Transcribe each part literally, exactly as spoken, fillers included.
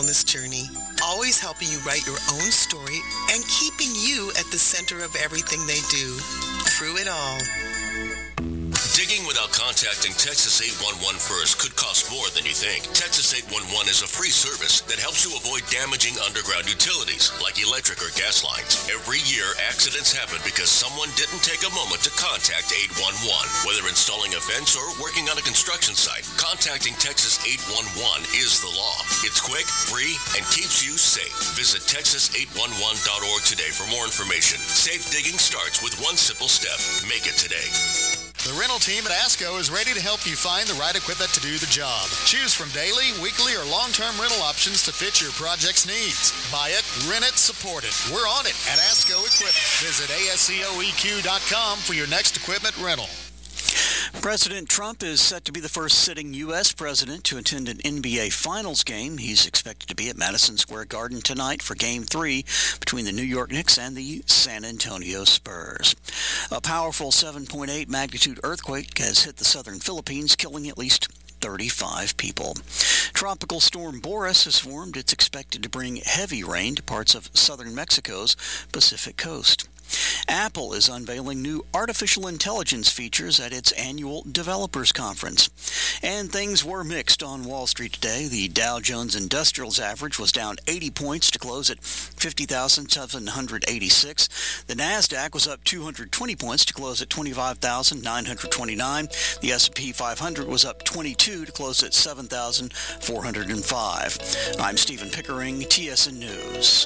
This journey, always helping you write your own story and keeping you at the center of everything they do. Through it all. Digging without contacting Texas eight one one first could cost more than you think. Texas eight one one is a free service that helps you avoid damaging underground utilities like electric or gas lines. Every year, accidents happen because someone didn't take a moment to contact eight one one. Whether installing a fence or working on a construction site, contacting Texas eight one one is the law. It's quick, free, and keeps you safe. Visit texas eight one one dot org today for more information. Safe digging starts with one simple step. Make it today. The rental team at ASCO is ready to help you find the right equipment to do the job. Choose from daily, weekly, or long-term rental options to fit your project's needs. Buy it, rent it, support it. We're on it at ASCO Equipment. Visit A S C O E Q dot com for your next equipment rental. President Trump is set to be the first sitting U S president to attend an N B A Finals game. He's expected to be at Madison Square Garden tonight for Game three between the New York Knicks and the San Antonio Spurs. A powerful seven point eight magnitude earthquake has hit the southern Philippines, killing at least thirty-five people. Tropical storm Boris has formed. It's expected to bring heavy rain to parts of southern Mexico's Pacific coast. Apple is unveiling new artificial intelligence features at its annual developers conference. And things were mixed on Wall Street today. The Dow Jones Industrials average was down eighty points to close at fifty thousand seven hundred eighty-six. The Nasdaq was up two hundred twenty points to close at twenty-five thousand nine hundred twenty-nine. The S and P five hundred was up twenty-two to close at seven thousand four hundred five. I'm Stephen Pickering, T S N News.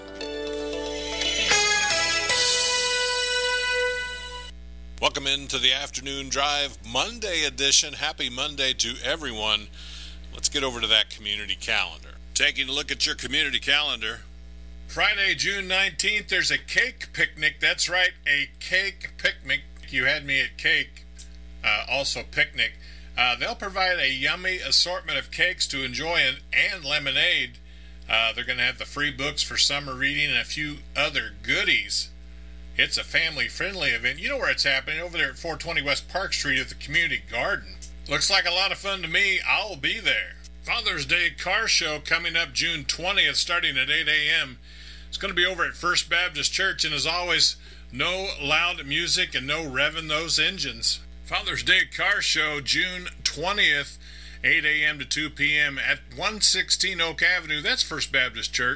Welcome into the Afternoon Drive Monday edition. Happy Monday to everyone. Let's get over to that community calendar. Taking a look at your community calendar. Friday, June nineteenth, there's a cake picnic. That's right, a cake picnic. You had me at cake, uh, also picnic. Uh, they'll provide a yummy assortment of cakes to enjoy and, and lemonade. Uh, they're going to have the free books for summer reading and a few other goodies. It's a family-friendly event. You know where it's happening, over there at four twenty West Park Street at the Community Garden. Looks like a lot of fun to me. I'll be there. Father's Day Car Show coming up June twentieth, starting at eight a.m. It's going to be over at First Baptist Church, and as always, no loud music and no revving those engines. Father's Day Car Show, June twentieth, eight a.m. to two p.m. at one sixteen Oak Avenue. That's First Baptist Church.